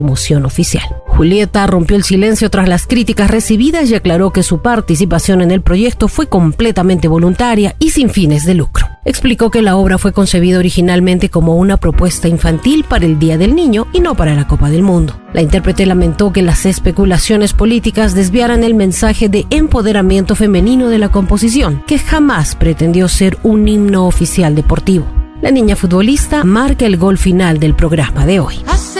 promoción oficial. Julieta rompió el silencio tras las críticas recibidas y aclaró que su participación en el proyecto fue completamente voluntaria y sin fines de lucro. Explicó que la obra fue concebida originalmente como una propuesta infantil para el Día del Niño y no para la Copa del Mundo. La intérprete lamentó que las especulaciones políticas desviaran el mensaje de empoderamiento femenino de la composición, que jamás pretendió ser un himno oficial deportivo. La niña futbolista marca el gol final del programa de hoy.